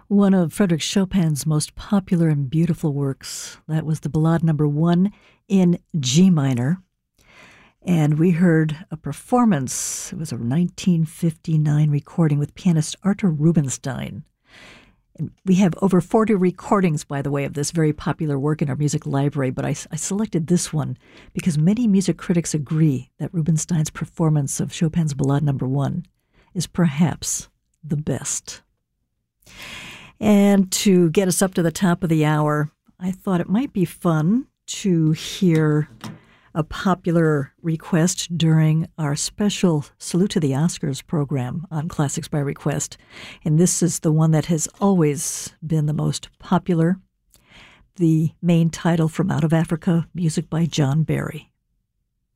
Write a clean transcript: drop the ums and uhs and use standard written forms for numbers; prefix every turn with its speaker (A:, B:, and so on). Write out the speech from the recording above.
A: One of Frédéric Chopin's most popular and beautiful works. That was the Ballade Number 1 in G minor. And we heard a performance. It was a 1959 recording with pianist Artur Rubinstein. And we have over 40 recordings, by the way, of this very popular work in our music library, but I selected this one because many music critics agree that Rubinstein's performance of Chopin's Ballade Number 1 is perhaps the best. And to get us up to the top of the hour, I thought it might be fun to hear a popular request during our special Salute to the Oscars program on Classics by Request. And this is the one that has always been the most popular. The main title, From Out of Africa, music by John Barry.